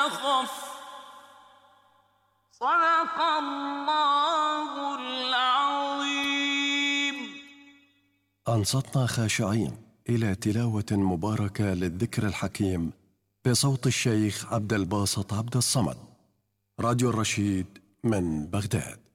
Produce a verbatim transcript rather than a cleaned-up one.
أخف. صدق الله العظيم. أنصتنا خاشعين إلى تلاوة مباركة للذكر الحكيم بصوت الشيخ عبد الباسط عبد الصمد. راديو الرشيد من بغداد.